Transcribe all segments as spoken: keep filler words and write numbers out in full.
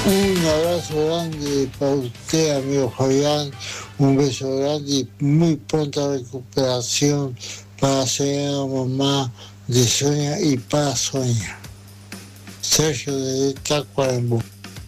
Un abrazo grande para usted, amigo Fabián. Un beso grande y muy pronta recuperación para señora mamá de Sonia y para Sonia. Sergio de Tacuarembó.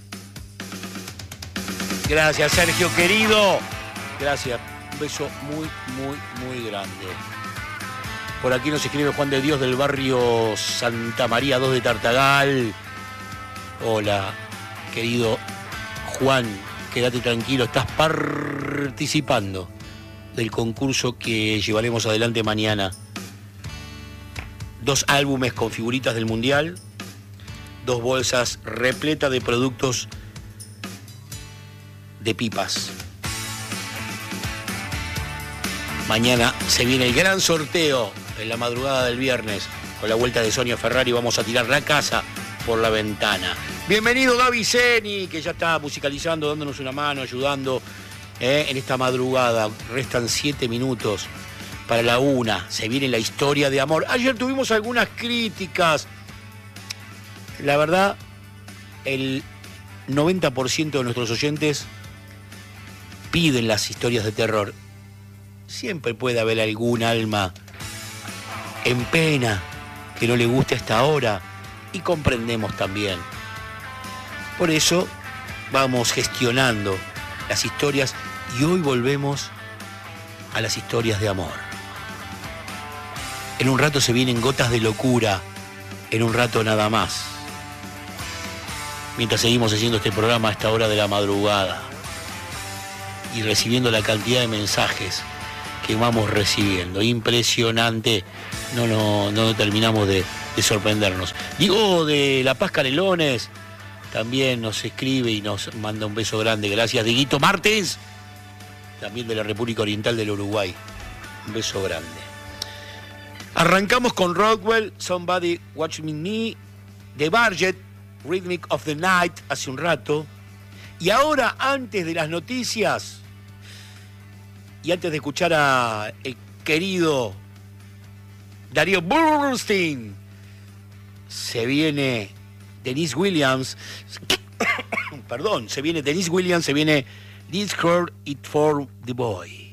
Gracias, Sergio, querido. Gracias. Un beso muy, muy, muy grande. Por aquí nos escribe Juan de Dios del barrio Santa María dos de Tartagal. Hola, querido Juan, quédate tranquilo, estás participando del concurso que llevaremos adelante mañana. Dos álbumes con figuritas del Mundial, dos bolsas repletas de productos de pipas. Mañana se viene el gran sorteo en la madrugada del viernes. Con la vuelta de Sonia Ferrari vamos a tirar la casa por la ventana. Bienvenido Gaby Zeni, que ya está musicalizando, dándonos una mano, ayudando eh, en esta madrugada. Restan siete minutos para la una. Se viene la historia de amor. Ayer tuvimos algunas críticas. La verdad, el noventa por ciento de nuestros oyentes piden las historias de terror. Siempre puede haber algún alma en pena que no le guste hasta ahora, y comprendemos también. Por eso vamos gestionando las historias y hoy volvemos a las historias de amor. En un rato se vienen gotas de locura, en un rato nada más. Mientras seguimos haciendo este programa a esta hora de la madrugada y recibiendo la cantidad de mensajes que vamos recibiendo. Impresionante. No, no, no terminamos de, de sorprendernos. Diego de La Paz Canelones también nos escribe y nos manda un beso grande. Gracias, Dieguito Martins, también de la República Oriental del Uruguay. Un beso grande. Arrancamos con Rockwell, Somebody Watch Me, The Barget, Rhythmic of the Night, hace un rato. Y ahora, antes de las noticias, y antes de escuchar a el querido Darío Bernstein, se viene Denise Williams, perdón, se viene Denise Williams, se viene This Girl It For The Boy.